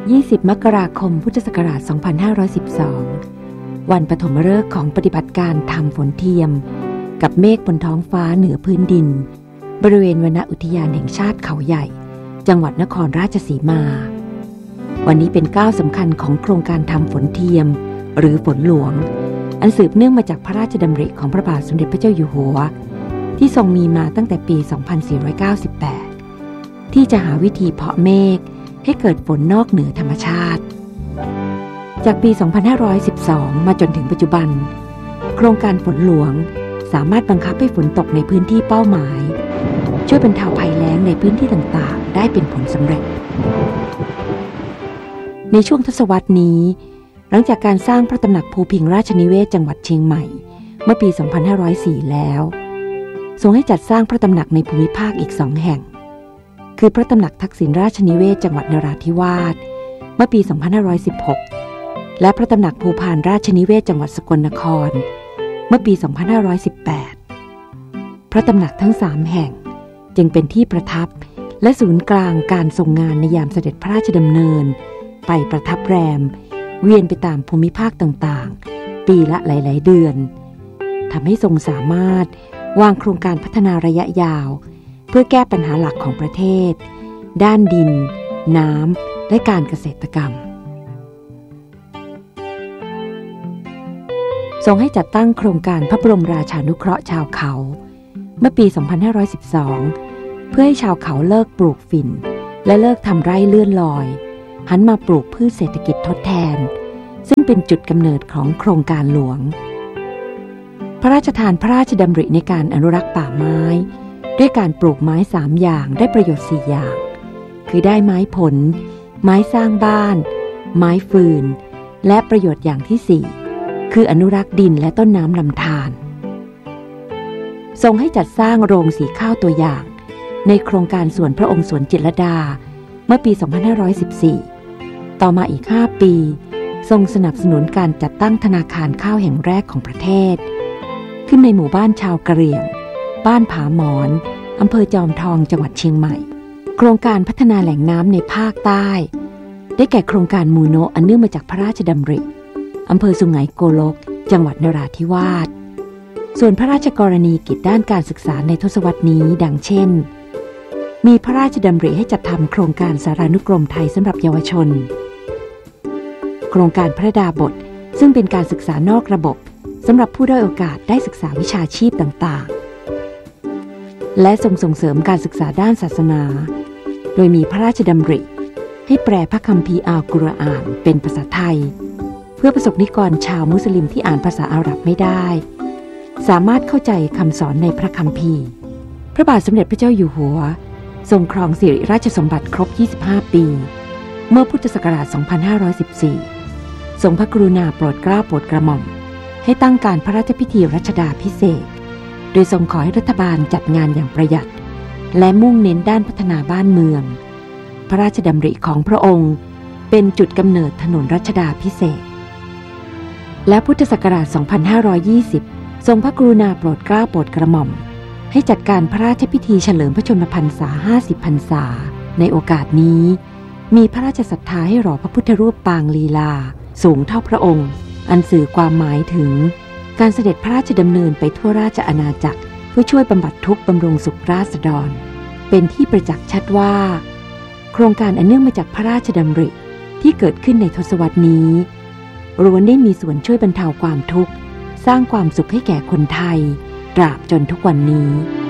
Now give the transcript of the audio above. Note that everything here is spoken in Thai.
20 มกราคม พุทธศักราช 2512 วันปฐมฤกษ์ของปฏิบัติการทำฝนเทียมกับเมฆบนท้องฟ้าเหนือพื้นดินบริเวณวนอุทยานแห่งชาติเขาใหญ่จังหวัดนครราชสีมา วันนี้เป็นก้าวสำคัญของโครงการทำฝนเทียมหรือฝนหลวงอันสืบเนื่องมาจากพระราชดำริของพระบาทสมเด็จพระเจ้าอยู่หัวที่ทรงมีมาตั้งแต่ปี 2498 ที่จะหาวิธีเพาะเมฆให้เกิดฝนนอกเหนือธรรมชาติจากปี 2512 มาจนถึงปัจจุบันโครงการฝนหลวงสามารถบังคับให้ฝนตกในพื้นที่เป้าหมายช่วยบรรเทาภัยแล้งในพื้นที่ต่างๆได้เป็นผลสำเร็จในช่วงทศวรรษนี้หลังจากการสร้างพระตำหนักภูพิงราชนิเวศจังหวัดเชียงใหม่เมื่อปี 2504 แล้วทรงให้จัดสร้างพระตำหนักในภูมิภาคอีก2 แห่งคือพระตำหนักทักษิณราชนิเวศจังหวัดนราธิวาสเมื่อปี 2516 และพระตำหนักภูพานราชนิเวศจังหวัดสกลนครเมื่อปี 2518 พระตำหนักทั้ง3 แห่งจึงเป็นที่ประทับและศูนย์กลางการทรงงานในยามเสด็จพระราชดำเนินไปประทับแรมเวียนไปตามภูมิภาคต่างๆปีละหลายๆเดือนทำให้ทรงสามารถวางโครงการพัฒนาระยะยาวเพื่อแก้ปัญหาหลักของประเทศด้านดินน้ำและการเกษตรกรรมทรงให้จัดตั้งโครงการพระบรมราชานุเคราะห์ชาวเขาเมื่อปี 2512 เพื่อให้ชาวเขาเลิกปลูกฝิ่นและเลิกทำไร่เลื่อนลอยหันมาปลูกพืชเศรษฐกิจทดแทนซึ่งเป็นจุดกำเนิดของโครงการหลวงพระราชทานพระราชดำริในการอนุรักษ์ป่าไม้ด้วยการปลูกไม้3 อย่างได้ประโยชน์4 อย่างคือได้ไม้ผลไม้สร้างบ้านไม้ฟืนและประโยชน์อย่างที่4คืออนุรักษ์ดินและต้นน้ำลำธารทรงให้จัดสร้างโรงสีข้าวตัวอย่างในโครงการสวนพระองค์สวนจิตรลดาเมื่อปี 2514 ต่อมาอีก5 ปีทรงสนับสนุนการจัดตั้งธนาคารข้าวแห่งแรกของประเทศขึ้นในหมู่บ้านชาวกะเหรี่ยงบ้านผาหมอนอำเภอจอมทองจังหวัดเชียงใหม่โครงการพัฒนาแหล่งน้ำในภาคใต้ได้แก่โครงการมูโนะอันเนื่องมาจากพระราชดำริอำเภอสุไหงโกลกจังหวัดนราธิวาสส่วนพระราชกรณีกิจด้านการศึกษาในทศวรรษนี้ดังเช่นมีพระราชดำริให้จัดทำโครงการสารานุกรมไทยสำหรับเยาวชนโครงการพระดาบทซึ่งเป็นการศึกษานอกระบบสำหรับผู้ด้อยโอกาสได้ศึกษาวิชาชีพต่างๆและส่งเสริมการศึกษาด้านศาสนาโดยมีพระราชดำริให้แปลพระคัมภีร์อัลกุรอานเป็นภาษาไทยเพื่อประสบนิกรชาวมุสลิมที่อ่านภาษาอาหรับไม่ได้สามารถเข้าใจคำสอนในพระคัมภีร์พระบาทสมเด็จพระเจ้าอยู่หัวทรงครองสิริราชสมบัติครบ25 ปีเมื่อพุทธศักราช 2514 ทรงพระกรุณาโปรดเกล้าโปรดกระหม่อมให้ตั้งการพระราชพิธีรัชดาภิเษกโดยทรงขอให้รัฐบาลจัดงานอย่างประหยัดและมุ่งเน้นด้านพัฒนาบ้านเมืองพระราชดำริของพระองค์เป็นจุดกำเนิดถนนรัชดาภิเษกและพุทธศักราช 2520 ทรงพระกรุณาโปรดเกล้าโปรดกระหม่อมให้จัดการพระราชพิธีเฉลิมพระชนมพรรษา 50 พรรษาในโอกาสนี้มีพระราชศรัทธาให้หล่อพระพุทธรูปปางลีลาสูงเท่าพระองค์อันสื่อความหมายถึงการเสด็จพระราชดำเนินไปทั่วราชอาณาจักรเพื่อช่วยบำบัดทุกข์บำรุงสุขราษฎรเป็นที่ประจักษ์ชัดว่าโครงการอันเนื่องมาจากพระราชดำริที่เกิดขึ้นในทศวรรษนี้ล้วนได้มีส่วนช่วยบรรเทาความทุกข์สร้างความสุขให้แก่คนไทยตราบจนทุกวันนี้